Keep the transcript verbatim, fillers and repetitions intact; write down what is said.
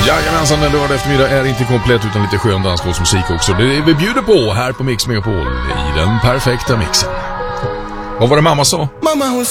Jajamensan, en lördag eftermiddag är inte komplett utan lite skön dansgårdsmusik också. Det är vi bjuder på här på Mix Megapol i den perfekta mixen. Vad var det mamma sa? Mamma hon